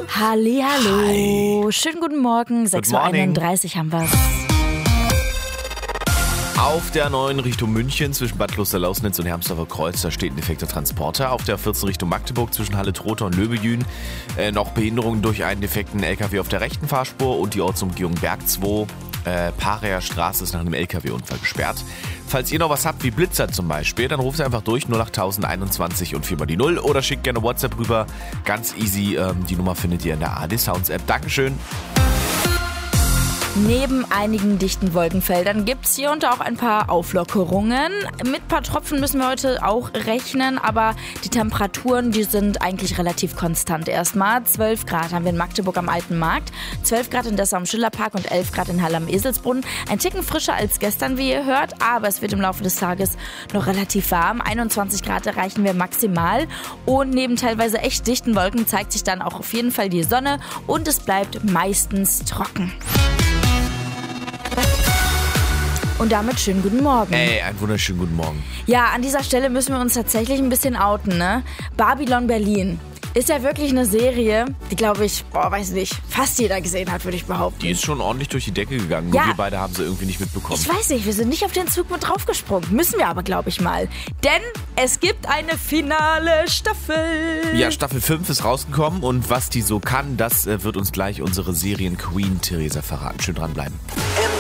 Hallihallo. Schönen guten Morgen. 6:31 Uhr haben wir's. Auf der 9 Richtung München zwischen Bad Klosterlausnitz und Hermsdorfer Kreuz, da steht ein defekter Transporter. Auf der 14 Richtung Magdeburg zwischen Halle-Trotha und Löbejün noch Behinderungen durch einen defekten LKW auf der rechten Fahrspur und die Ortsumgehung Berg 2. Parer Straße ist nach einem LKW-Unfall gesperrt. Falls ihr noch was habt, wie Blitzer zum Beispiel, dann ruft einfach durch 08021 und 4 mal die 0 oder schickt gerne WhatsApp rüber. Ganz easy, die Nummer findet ihr in der ARD Sounds App. Dankeschön. Neben einigen dichten Wolkenfeldern gibt es hier und da auch ein paar Auflockerungen. Mit ein paar Tropfen müssen wir heute auch rechnen, aber die Temperaturen, die sind eigentlich relativ konstant erstmal. 12 Grad haben wir in Magdeburg am Alten Markt, 12 Grad in Dessau am Schillerpark und 11 Grad in Halle am Eselsbrunnen. Ein Ticken frischer als gestern, wie ihr hört, aber es wird im Laufe des Tages noch relativ warm. 21 Grad erreichen wir maximal und neben teilweise echt dichten Wolken zeigt sich dann auch auf jeden Fall die Sonne und es bleibt meistens trocken. Und damit schönen guten Morgen. Einen wunderschönen guten Morgen. Ja, an dieser Stelle müssen wir uns tatsächlich ein bisschen outen, ne? Babylon Berlin ist ja wirklich eine Serie, die, glaube ich, fast jeder gesehen hat, würde ich behaupten. Die ist schon ordentlich durch die Decke gegangen, nur wir beide haben sie irgendwie nicht mitbekommen. Ich weiß nicht, wir sind nicht auf den Zug mit draufgesprungen. Müssen wir aber, glaube ich mal. Denn es gibt eine finale Staffel. Ja, Staffel 5 ist rausgekommen und was die so kann, das wird uns gleich unsere Serien-Queen Theresa verraten. Schön dranbleiben.